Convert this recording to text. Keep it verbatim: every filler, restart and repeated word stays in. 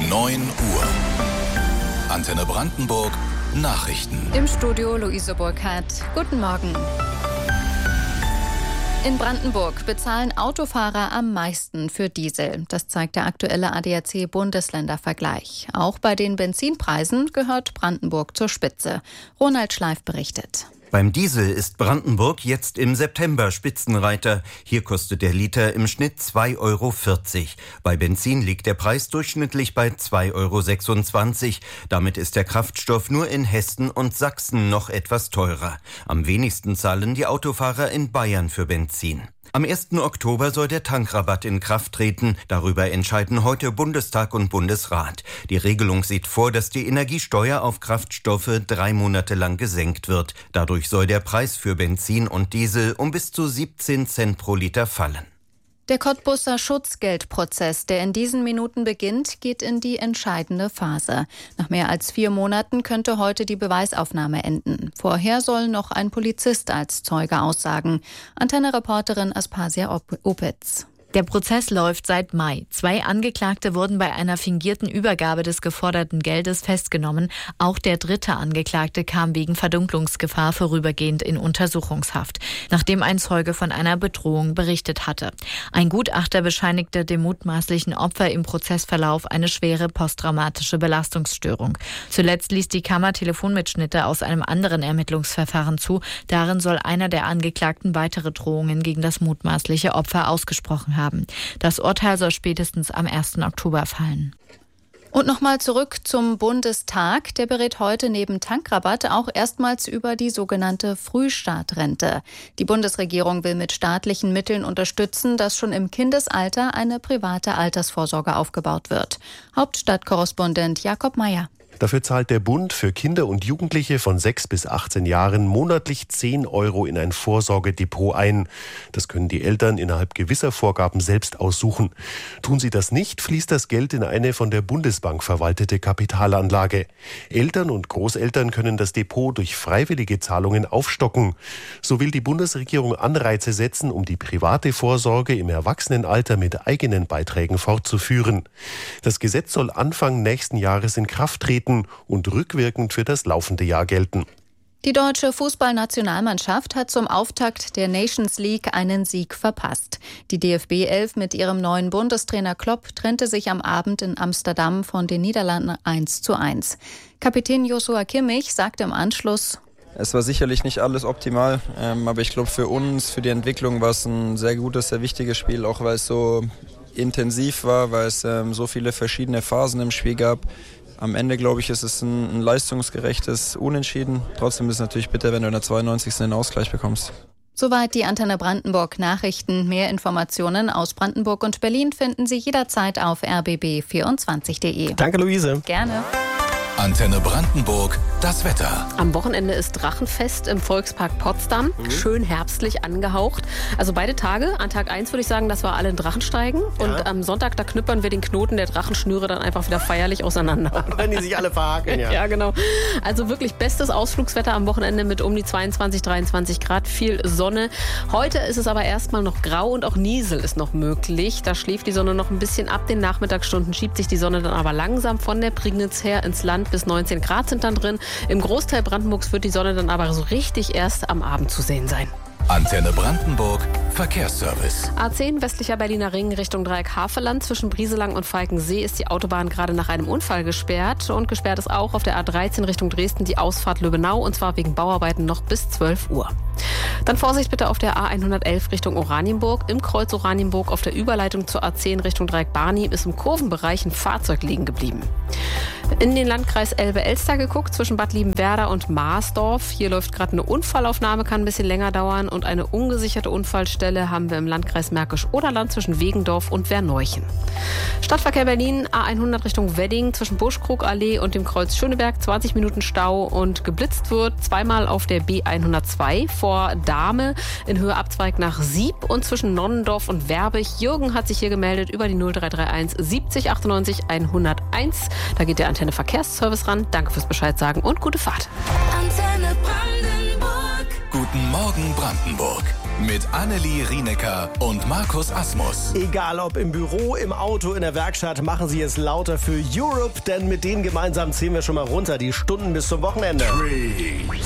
neun Uhr. Antenne Brandenburg, Nachrichten. Im Studio Luise Burkhardt. Guten Morgen. In Brandenburg bezahlen Autofahrer am meisten für Diesel. Das zeigt der aktuelle A D A C-Bundesländervergleich. Auch bei den Benzinpreisen gehört Brandenburg zur Spitze. Ronald Schleif berichtet. Beim Diesel ist Brandenburg jetzt im September Spitzenreiter. Hier kostet der Liter im Schnitt zwei Euro vierzig. Bei Benzin liegt der Preis durchschnittlich bei zwei Euro sechsundzwanzig. Damit ist der Kraftstoff nur in Hessen und Sachsen noch etwas teurer. Am wenigsten zahlen die Autofahrer in Bayern für Benzin. Am ersten Oktober soll der Tankrabatt in Kraft treten. Darüber entscheiden heute Bundestag und Bundesrat. Die Regelung sieht vor, dass die Energiesteuer auf Kraftstoffe drei Monate lang gesenkt wird. Dadurch soll der Preis für Benzin und Diesel um bis zu siebzehn Cent pro Liter fallen. Der Cottbuser Schutzgeldprozess, der in diesen Minuten beginnt, geht in die entscheidende Phase. Nach mehr als vier Monaten könnte heute die Beweisaufnahme enden. Vorher soll noch ein Polizist als Zeuge aussagen. Antenne-Reporterin Aspasia Opitz. Der Prozess läuft seit Mai. Zwei Angeklagte wurden bei einer fingierten Übergabe des geforderten Geldes festgenommen. Auch der dritte Angeklagte kam wegen Verdunklungsgefahr vorübergehend in Untersuchungshaft, nachdem ein Zeuge von einer Bedrohung berichtet hatte. Ein Gutachter bescheinigte dem mutmaßlichen Opfer im Prozessverlauf eine schwere posttraumatische Belastungsstörung. Zuletzt ließ die Kammer Telefonmitschnitte aus einem anderen Ermittlungsverfahren zu. Darin soll einer der Angeklagten weitere Drohungen gegen das mutmaßliche Opfer ausgesprochen haben. haben. Das Urteil soll spätestens am ersten Oktober fallen. Und nochmal zurück zum Bundestag. Der berät heute neben Tankrabatt auch erstmals über die sogenannte Frühstartrente. Die Bundesregierung will mit staatlichen Mitteln unterstützen, dass schon im Kindesalter eine private Altersvorsorge aufgebaut wird. Hauptstadtkorrespondent Jakob Meyer. Dafür zahlt der Bund für Kinder und Jugendliche von sechs bis achtzehn Jahren monatlich zehn Euro in ein Vorsorgedepot ein. Das können die Eltern innerhalb gewisser Vorgaben selbst aussuchen. Tun sie das nicht, fließt das Geld in eine von der Bundesbank verwaltete Kapitalanlage. Eltern und Großeltern können das Depot durch freiwillige Zahlungen aufstocken. So will die Bundesregierung Anreize setzen, um die private Vorsorge im Erwachsenenalter mit eigenen Beiträgen fortzuführen. Das Gesetz soll Anfang nächsten Jahres in Kraft treten und rückwirkend für das laufende Jahr gelten. Die deutsche Fußballnationalmannschaft hat zum Auftakt der Nations League einen Sieg verpasst. Die D F B elf mit ihrem neuen Bundestrainer Klopp trennte sich am Abend in Amsterdam von den Niederlanden eins zu eins. Kapitän Joshua Kimmich sagte im Anschluss: Es war sicherlich nicht alles optimal, ähm, aber ich glaube für uns, für die Entwicklung war es ein sehr gutes, sehr wichtiges Spiel, auch weil es so intensiv war, weil es ähm, so viele verschiedene Phasen im Spiel gab. Am Ende, glaube ich, ist es ein, ein leistungsgerechtes Unentschieden. Trotzdem ist es natürlich bitter, wenn du in der zweiundneunzigsten einen Ausgleich bekommst. Soweit die Antenne Brandenburg Nachrichten. Mehr Informationen aus Brandenburg und Berlin finden Sie jederzeit auf r b b vierundzwanzig punkt de. Danke, Luise. Gerne. Antenne Brandenburg, das Wetter. Am Wochenende ist Drachenfest im Volkspark Potsdam. Mhm. Schön herbstlich angehaucht. Also beide Tage. An Tag eins würde ich sagen, dass wir alle in Drachen steigen. Ja. Und am Sonntag, da knüppern wir den Knoten der Drachenschnüre dann einfach wieder feierlich auseinander. Wenn die sich alle verhakeln, ja. Ja, genau. Also wirklich bestes Ausflugswetter am Wochenende mit um die zweiundzwanzig, dreiundzwanzig Grad. Viel Sonne. Heute ist es aber erstmal noch grau und auch Niesel ist noch möglich. Da schläft die Sonne noch ein bisschen ab. Den Nachmittagsstunden schiebt sich die Sonne dann aber langsam von der Prignitz her ins Land. Bis neunzehn Grad sind dann drin. Im Großteil Brandenburgs wird die Sonne dann aber so richtig erst am Abend zu sehen sein. Antenne Brandenburg, Verkehrsservice. A zehn westlicher Berliner Ring Richtung Dreieck Havelland. Zwischen Brieselang und Falkensee ist die Autobahn gerade nach einem Unfall gesperrt. Und gesperrt ist auch auf der A dreizehn Richtung Dresden die Ausfahrt Löbenau. Und zwar wegen Bauarbeiten noch bis zwölf Uhr. Dann Vorsicht bitte auf der A hundertelf Richtung Oranienburg. Im Kreuz Oranienburg auf der Überleitung zur A zehn Richtung Dreieck Barni ist im Kurvenbereich ein Fahrzeug liegen geblieben. In den Landkreis Elbe-Elster geguckt, zwischen Bad Liebenwerda und Marsdorf. Hier läuft gerade eine Unfallaufnahme, kann ein bisschen länger dauern. Und eine ungesicherte Unfallstelle haben wir im Landkreis Märkisch-Oderland zwischen Wegendorf und Werneuchen. Stadtverkehr Berlin, A hundert Richtung Wedding, zwischen Buschkrugallee und dem Kreuz Schöneberg, zwanzig Minuten Stau und geblitzt wird. Zweimal auf der B hundertzwei vor Dahme in Höhe Abzweig nach Sieb und zwischen Nonnendorf und Werbig. Jürgen hat sich hier gemeldet über die null drei drei eins siebzig achtundneunzig hunderteins. Da geht der Antenne Verkehrsservice ran. Danke fürs Bescheid sagen und gute Fahrt. Antenne Brandenburg. Guten Morgen Brandenburg. Mit Annelie Rienecker und Markus Asmus. Egal ob im Büro, im Auto, in der Werkstatt, machen Sie es lauter für Europe, denn mit denen gemeinsam zählen wir schon mal runter die Stunden bis zum Wochenende. Three,